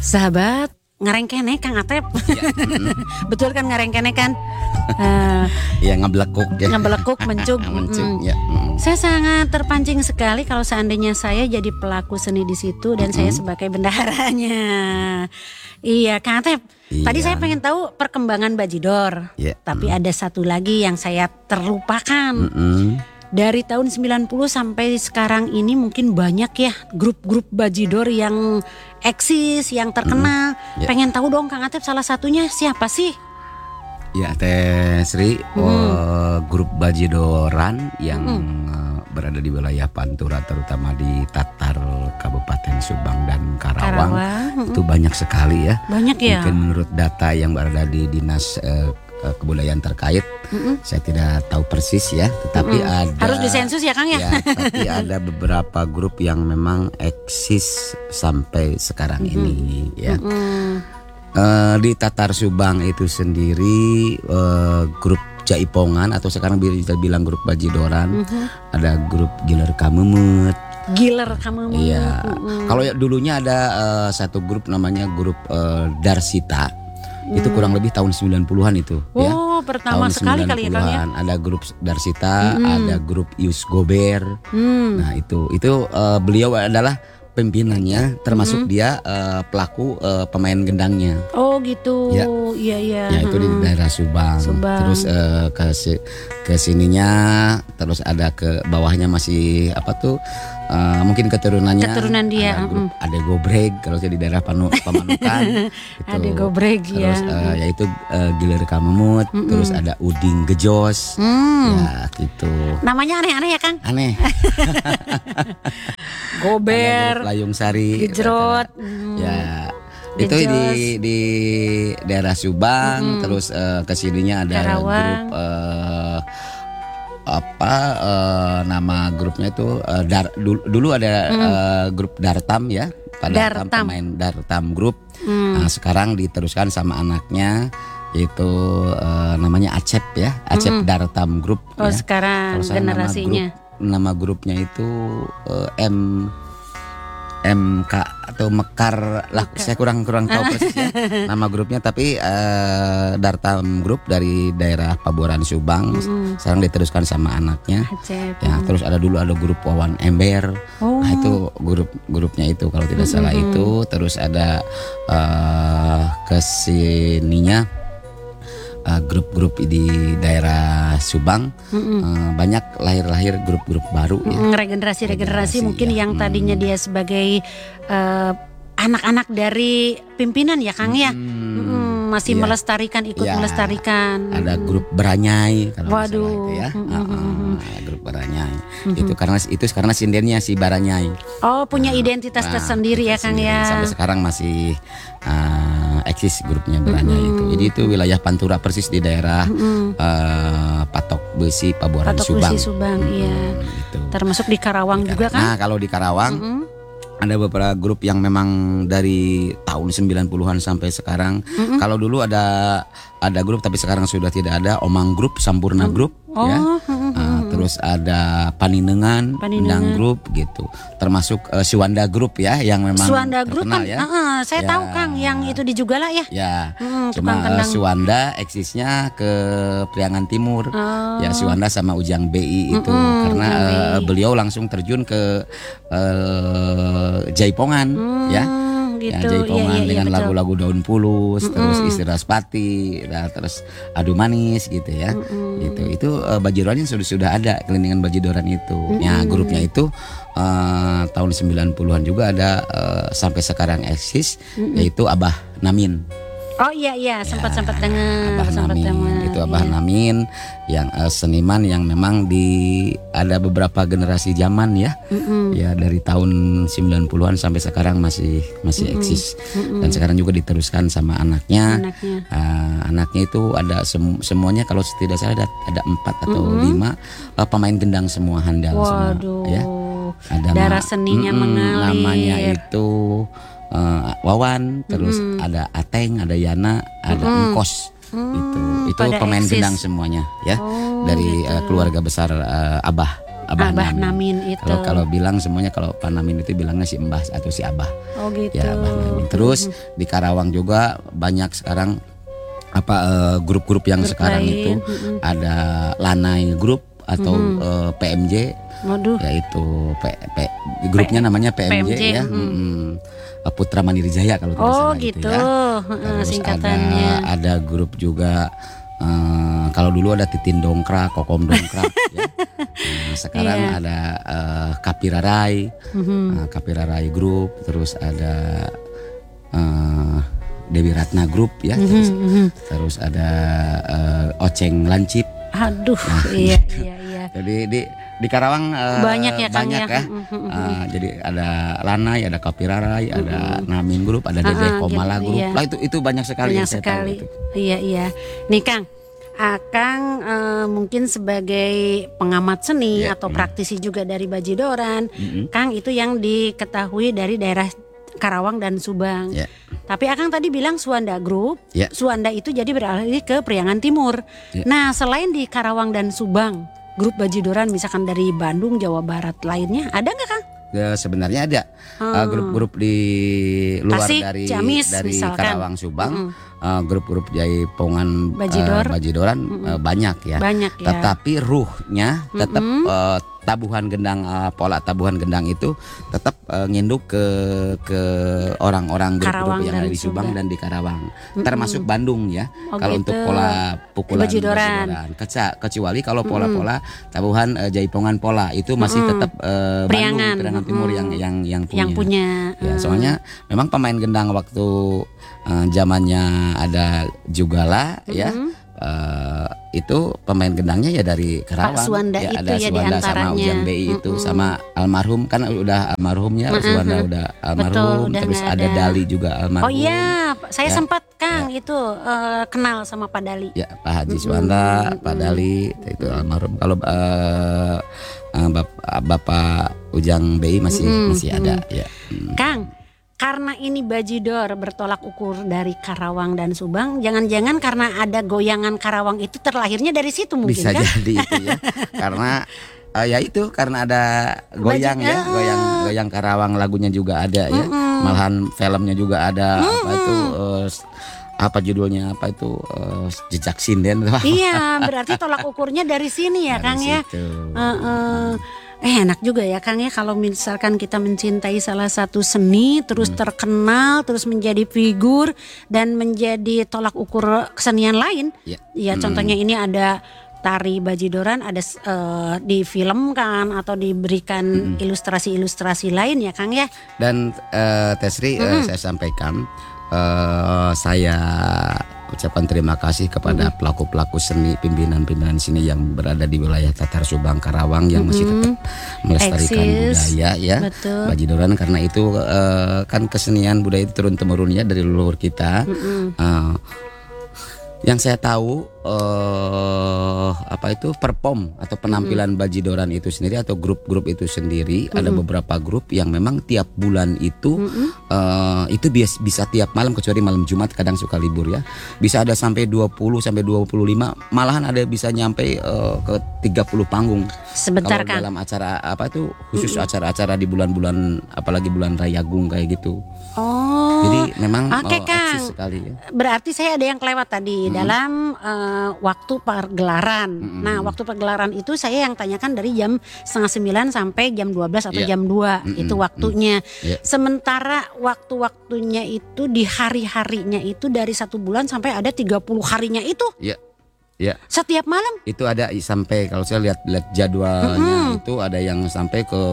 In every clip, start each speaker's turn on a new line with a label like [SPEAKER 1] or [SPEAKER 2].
[SPEAKER 1] Sahabat ngarengkene Kang Atep.
[SPEAKER 2] Ya,
[SPEAKER 1] Betul kan ngarengkene kan?
[SPEAKER 2] ya ngebelekuk ya.
[SPEAKER 1] Ngebelekuk, mencuk.
[SPEAKER 2] Mencuk, ya.
[SPEAKER 1] Saya sangat terpancing sekali kalau seandainya saya jadi pelaku seni di situ dan saya sebagai bendaharanya. Iya, Kang Atep.
[SPEAKER 2] Iya.
[SPEAKER 1] Tadi saya pengen tahu perkembangan Bajidor.
[SPEAKER 2] Ya.
[SPEAKER 1] Tapi ada satu lagi yang saya terlupakan. Dari tahun 90 sampai sekarang ini mungkin banyak ya grup-grup Bajidor yang eksis, yang terkenal.
[SPEAKER 2] Ya.
[SPEAKER 1] Pengen tahu dong Kang Atep, salah satunya siapa sih?
[SPEAKER 2] Ya Teh Sri, grup Bajidoran yang berada di wilayah Pantura, terutama di Tatar Kabupaten Subang dan Karawang. Itu banyak sekali ya.
[SPEAKER 1] Banyak ya.
[SPEAKER 2] Mungkin menurut data yang berada di dinas kebudayaan terkait, saya tidak tahu persis ya, tetapi ada,
[SPEAKER 1] harus disensus ya Kang ya.
[SPEAKER 2] Tapi ada beberapa grup yang memang eksis sampai sekarang ini ya. Di Tatar Subang itu sendiri grup Jaipongan atau sekarang bisa bilang grup Bajidoran, ada grup Giler Kamemut.
[SPEAKER 1] Giler kamu.
[SPEAKER 2] Iya. Kalau dulunya ada satu grup namanya grup Darsita. Itu kurang lebih tahun 90-an itu ya.
[SPEAKER 1] Oh, pertama
[SPEAKER 2] Tahun
[SPEAKER 1] sekali kali ya Kang ya.
[SPEAKER 2] Ada grup Darsita, ada grup Yus Gober. Nah, itu beliau adalah pimpinannya, termasuk dia pelaku pemain gendangnya.
[SPEAKER 1] Oh gitu.
[SPEAKER 2] Ya.
[SPEAKER 1] Iya.
[SPEAKER 2] Ya itu di daerah Subang. Terus ke sininya, terus ada ke bawahnya masih apa tuh? Mungkin keturunannya.
[SPEAKER 1] Keturunan dia.
[SPEAKER 2] Ada grup Ade Gobreg kalau saya di daerah Pamanukan.
[SPEAKER 1] Ade Gobreg ya.
[SPEAKER 2] Terus yaitu Giler Kamemut. Terus ada Uding Gejos. Ya gitu.
[SPEAKER 1] Namanya aneh-aneh ya Kang.
[SPEAKER 2] Aneh.
[SPEAKER 1] Gober,
[SPEAKER 2] Layung Sari,
[SPEAKER 1] Gejrot.
[SPEAKER 2] Ya. Itu di daerah Subang, terus kesininya ada
[SPEAKER 1] Karawang.
[SPEAKER 2] grup nama grupnya itu dulu ada grup Dartam ya,
[SPEAKER 1] Dartam.
[SPEAKER 2] pemain Dartam Group. Nah, sekarang diteruskan sama anaknya yaitu namanya Acep ya, Acep Dartam Group.
[SPEAKER 1] Oh
[SPEAKER 2] ya.
[SPEAKER 1] sekarang
[SPEAKER 2] Kalau saya
[SPEAKER 1] generasinya.
[SPEAKER 2] nama grupnya itu MK atau Mekar lah, saya kurang tahu persis ya nama grupnya, tapi Dartam Group dari daerah Pabuaran Subang. Sekarang diteruskan sama anaknya.
[SPEAKER 1] Acep.
[SPEAKER 2] Ya, terus dulu ada grup Wawan Ember. Nah, itu grupnya itu kalau tidak salah itu. Terus ada kesininya grup-grup di daerah Subang, banyak lahir grup-grup baru ya.
[SPEAKER 1] Regenerasi mungkin yang tadinya dia sebagai anak-anak dari pimpinan ya Kang ya. Masih melestarikan, ikut melestarikan.
[SPEAKER 2] Ada grup Baranyai kalau
[SPEAKER 1] Waduh.
[SPEAKER 2] itu ya. Grup Baranyai. Itu karena sindennya si Baranyai.
[SPEAKER 1] Oh, punya identitas tersendiri ya Kang ya.
[SPEAKER 2] Sampai sekarang masih eksis grupnya Baranyai itu. Jadi itu wilayah Pantura persis di daerah Patok Besi Pabuaran Subang.
[SPEAKER 1] Patok Besi Subang, iya.
[SPEAKER 2] Gitu.
[SPEAKER 1] Termasuk di Karawang juga kan?
[SPEAKER 2] Nah, kalau di Karawang ada beberapa grup yang memang dari tahun 90-an sampai sekarang. Kalau dulu ada grup tapi sekarang sudah tidak ada, Omang Group, Sampurna Group ya. Terus ada Paninengan, Endang Group gitu. Termasuk Suwanda Group ya yang memang
[SPEAKER 1] Suwanda Group kan
[SPEAKER 2] ya.
[SPEAKER 1] Saya tahu Kang yang itu di Jugala ya.
[SPEAKER 2] Ya.
[SPEAKER 1] Tukang
[SPEAKER 2] Cuma
[SPEAKER 1] kendang.
[SPEAKER 2] Suwanda eksisnya ke Priangan Timur. Ya Suwanda sama Ujang BI itu karena beliau langsung terjun ke Jaipongan ya.
[SPEAKER 1] Gitu.
[SPEAKER 2] Ya, Jaipongan dengan
[SPEAKER 1] betul.
[SPEAKER 2] lagu-lagu Daun Pulus, terus Istiraspati, terus Adu Manis gitu ya. Gitu. Itu Bajidoran sudah ada, kelindingan Bajidoran itu. Ya, grupnya itu tahun 90-an juga ada sampai sekarang eksis, yaitu Abah Namin.
[SPEAKER 1] Oh iya sempat dengar.
[SPEAKER 2] Abah Namin itu Abah Namin yang seniman yang memang ada beberapa generasi zaman ya. Ya dari tahun 90-an sampai sekarang masih eksis. Dan sekarang juga diteruskan sama anaknya. Anaknya itu ada semuanya kalau tidak salah ada 4 atau 5 pemain gendang semua, handal semua ya. Ada
[SPEAKER 1] darah seninya mengalir.
[SPEAKER 2] Namanya itu Wawan, terus ada Ateng, ada Yana, ada Engkos. Itu pemain
[SPEAKER 1] eksis.
[SPEAKER 2] gendang semuanya ya. Dari keluarga besar Abah Abah
[SPEAKER 1] Namin itu.
[SPEAKER 2] Kalau bilang semuanya, kalau Pak Namin itu bilangnya si Mbah atau si Abah.
[SPEAKER 1] Oh gitu.
[SPEAKER 2] Ya, Abah Namin. Terus di Karawang juga banyak sekarang grup-grup yang
[SPEAKER 1] Grup
[SPEAKER 2] sekarang
[SPEAKER 1] lain.
[SPEAKER 2] itu ada Lanai Group atau PMJ.
[SPEAKER 1] Waduh.
[SPEAKER 2] Yaitu grupnya namanya PMJ,
[SPEAKER 1] PMJ,
[SPEAKER 2] ya. Putra Mandiri Jaya kalau tidak salah
[SPEAKER 1] gitu.
[SPEAKER 2] ya. Terus
[SPEAKER 1] Singkatannya.
[SPEAKER 2] ada grup juga, kalau dulu ada Titin Dongkrak, Kokom Dongkrak ya. Sekarang ada Kapirarai, Kapirarai Group, terus ada Dewi Ratna Group ya, terus ada Oceng Lancip.
[SPEAKER 1] Aduh, iya.
[SPEAKER 2] Jadi di Karawang
[SPEAKER 1] banyak ya Kang ya.
[SPEAKER 2] Jadi ada Lanai, ada Kapirarai, ada Namin Group, ada Dede Komala
[SPEAKER 1] gitu,
[SPEAKER 2] Group.
[SPEAKER 1] iya.
[SPEAKER 2] Lah itu banyak sekali.
[SPEAKER 1] Banyak
[SPEAKER 2] yang saya
[SPEAKER 1] sekali.
[SPEAKER 2] tahu itu.
[SPEAKER 1] Iya. Nih Kang, Akang mungkin sebagai pengamat seni atau praktisi juga dari Bajidoran, Kang itu yang diketahui dari daerah Karawang dan Subang.
[SPEAKER 2] Ya.
[SPEAKER 1] Tapi Akang tadi bilang Suanda Group,
[SPEAKER 2] Ya.
[SPEAKER 1] Suanda itu jadi beralih ke Priangan Timur.
[SPEAKER 2] Ya.
[SPEAKER 1] Nah selain di Karawang dan Subang, grup Bajidoran misalkan dari Bandung, Jawa Barat lainnya ada nggak Kang?
[SPEAKER 2] Ya, sebenarnya ada grup-grup di luar
[SPEAKER 1] Tasik,
[SPEAKER 2] dari
[SPEAKER 1] Ciamis, misalkan.
[SPEAKER 2] Karawang Subang, grup-grup Jaipongan Bajidoran banyak ya.
[SPEAKER 1] Banyak ya.
[SPEAKER 2] Tetapi ruhnya tetap tabuhan gendang, pola tabuhan gendang itu tetap nginduk ke orang-orang grup-grup yang ada di Subang dan di Karawang, termasuk Bandung ya. Kalau
[SPEAKER 1] gitu.
[SPEAKER 2] untuk pola pukulan
[SPEAKER 1] Bajidoran.
[SPEAKER 2] kecuali kalau pola-pola tabuhan Jaipongan pola itu masih tetap
[SPEAKER 1] Priangan.
[SPEAKER 2] Bandung, Priangan Timur yang punya.
[SPEAKER 1] Yang punya.
[SPEAKER 2] Ya, soalnya memang pemain gendang waktu zamannya ada Jugala ya. Itu pemain gendangnya ya dari Karawang.
[SPEAKER 1] Pak Suanda
[SPEAKER 2] ya,
[SPEAKER 1] itu
[SPEAKER 2] ada
[SPEAKER 1] ya
[SPEAKER 2] Suanda sama
[SPEAKER 1] diantaranya.
[SPEAKER 2] Ujang BI itu sama almarhum, kan udah almarhumnya Suanda udah almarhum.
[SPEAKER 1] Betul, udah
[SPEAKER 2] terus
[SPEAKER 1] nggak
[SPEAKER 2] ada Dali juga almarhum.
[SPEAKER 1] Oh iya, saya
[SPEAKER 2] Ya.
[SPEAKER 1] sempat Kang itu kenal sama Pak Dali.
[SPEAKER 2] Ya, Pak Haji Suanda, Pak Dali itu almarhum. Kalau Bapak Ujang BI masih ada ya.
[SPEAKER 1] Kang, karena ini Bajidor bertolak ukur dari Karawang dan Subang, jangan-jangan karena ada goyangan Karawang itu terlahirnya dari situ mungkin
[SPEAKER 2] Bisa
[SPEAKER 1] kan?
[SPEAKER 2] jadi itu ya. Karena ya itu karena ada goyang ya, goyang Karawang, lagunya juga ada ya. Malahan filmnya juga ada, apa judulnya Jejak Sinden.
[SPEAKER 1] Iya, berarti tolak ukurnya dari sini ya
[SPEAKER 2] Dari
[SPEAKER 1] Kang ya.
[SPEAKER 2] situ.
[SPEAKER 1] Enak juga ya Kang ya kalau misalkan kita mencintai salah satu seni terus terkenal terus menjadi figur dan menjadi tolak ukur kesenian lain. Ya contohnya ini ada tari Bajidoran, ada difilmkan atau diberikan ilustrasi-ilustrasi lain ya Kang ya.
[SPEAKER 2] Dan Tesri, saya sampaikan, saya ucapkan terima kasih kepada pelaku-pelaku seni, pimpinan-pimpinan seni yang berada di wilayah Tatar Subang Karawang yang masih tetap melestarikan budaya ya.
[SPEAKER 1] Betul.
[SPEAKER 2] Bajidoran, karena itu kan kesenian budaya itu turun temurunnya dari leluhur kita. Yang saya tahu perform atau penampilan Bajidoran itu sendiri atau grup-grup itu sendiri, ada beberapa grup yang memang tiap bulan itu bisa tiap malam, kecuali malam Jumat kadang suka libur ya. Bisa ada sampai 20 sampai 25, malahan ada bisa nyampe ke 30 panggung.
[SPEAKER 1] Sebentar
[SPEAKER 2] Kalau
[SPEAKER 1] Kang.
[SPEAKER 2] dalam acara khusus acara-acara di bulan-bulan, apalagi bulan Rayagung kayak gitu.
[SPEAKER 1] Oh.
[SPEAKER 2] Jadi memang
[SPEAKER 1] Oke, Kang.
[SPEAKER 2] eksis sekali ya.
[SPEAKER 1] Berarti saya ada yang kelewat tadi dalam waktu pergelaran. Nah, waktu pergelaran itu saya yang tanyakan dari jam 8:30 sampai jam 12 atau jam 2 itu waktunya. Sementara waktu-waktunya itu di hari-harinya itu dari 1 bulan sampai ada 30 harinya itu.
[SPEAKER 2] Ya.
[SPEAKER 1] Setiap malam.
[SPEAKER 2] Itu ada sampai, kalau saya lihat jadwalnya itu ada yang sampai ke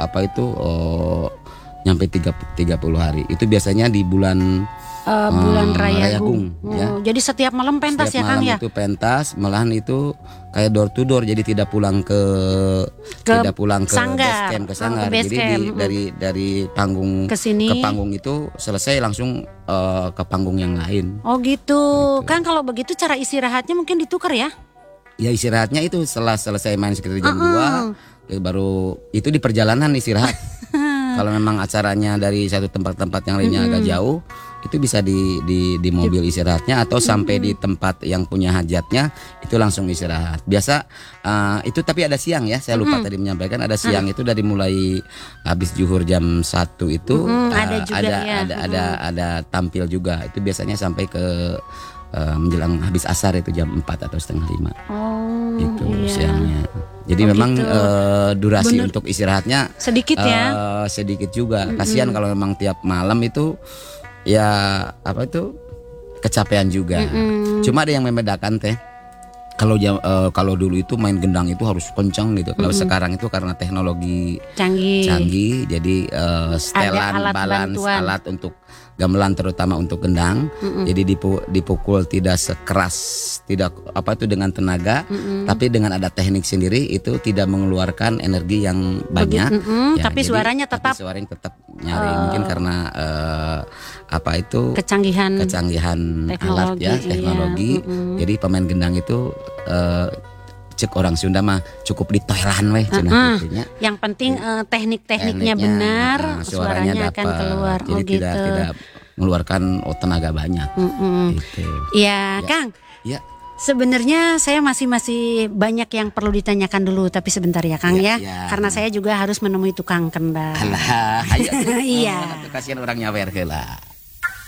[SPEAKER 2] nyampe 30 hari. Itu biasanya di bulan
[SPEAKER 1] Rayagung.
[SPEAKER 2] ya.
[SPEAKER 1] Jadi setiap malam pentas
[SPEAKER 2] Setiap
[SPEAKER 1] ya Kang
[SPEAKER 2] malam
[SPEAKER 1] ya.
[SPEAKER 2] itu pentas, malahan itu kayak door to door, jadi tidak pulang ke
[SPEAKER 1] Sanggar.
[SPEAKER 2] base camp, ke
[SPEAKER 1] Oh,
[SPEAKER 2] Sanggar.
[SPEAKER 1] ke base
[SPEAKER 2] Jadi
[SPEAKER 1] camp.
[SPEAKER 2] dari panggung
[SPEAKER 1] Ke sini.
[SPEAKER 2] ke panggung itu selesai langsung ke panggung yang lain.
[SPEAKER 1] Oh gitu. Kan kalau begitu cara istirahatnya mungkin ditukar ya.
[SPEAKER 2] Ya istirahatnya itu setelah selesai main sekitar jam 2 ya baru itu di perjalanan istirahat. Kalau memang acaranya dari satu tempat-tempat yang lainnya agak jauh, itu bisa di mobil istirahatnya atau sampai di tempat yang punya hajatnya itu langsung istirahat. Biasa itu tapi ada siang ya, saya lupa tadi menyampaikan ada siang itu dari mulai habis zuhur jam 1 itu
[SPEAKER 1] ada juga
[SPEAKER 2] ada tampil juga. Itu biasanya sampai ke menjelang habis asar itu jam 4 atau setengah 5.
[SPEAKER 1] Oh,
[SPEAKER 2] itu
[SPEAKER 1] iya.
[SPEAKER 2] siangnya. Jadi memang
[SPEAKER 1] gitu.
[SPEAKER 2] Durasi untuk istirahatnya
[SPEAKER 1] sedikit ya.
[SPEAKER 2] Sedikit juga. Kasihan kalau memang tiap malam itu ya apa itu kecapean juga. Cuma ada yang membedakan teh. Kalau dulu itu main gendang itu harus kencang gitu. Kalau sekarang itu karena teknologi canggih jadi setelan, balance, alat untuk gamelan terutama untuk gendang. Jadi dipukul tidak sekeras, tidak apa itu dengan tenaga, tapi dengan ada teknik sendiri itu tidak mengeluarkan energi yang banyak. Ya,
[SPEAKER 1] tapi suaranya tetap
[SPEAKER 2] nyaring mungkin karena apa itu
[SPEAKER 1] kecanggihan
[SPEAKER 2] alat ya, teknologi. Jadi pemain gendang itu cek orang Sunda mah cukup ditoilan weh cenah gitunya.
[SPEAKER 1] Yang penting tekniknya benar, suaranya akan keluar.
[SPEAKER 2] Jadi tidak mengeluarkan tenaga banyak. Gitu.
[SPEAKER 1] Ya, Kang.
[SPEAKER 2] Ya.
[SPEAKER 1] Sebenarnya saya masih banyak yang perlu ditanyakan dulu, tapi sebentar ya Kang ya. Karena saya juga harus menemui tukang kendang.
[SPEAKER 2] Alah, ayo.
[SPEAKER 1] Iya.
[SPEAKER 2] Kasihan orang nyawer heula.